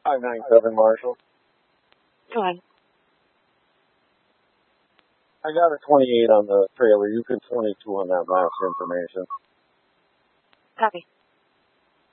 597 Marshall. Go ahead. I got a 28 on the trailer. You can 22 on that last information. Copy.